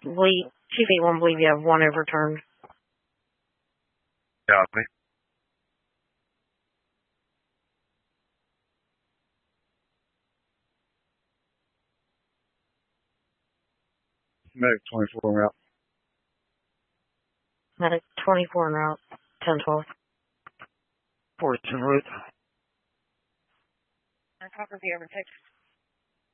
Chief 81, believe you have one overturned. Copy. Medic 24 en route. Medic 24 en route. 10-12. Force en route. Copper, the overtake.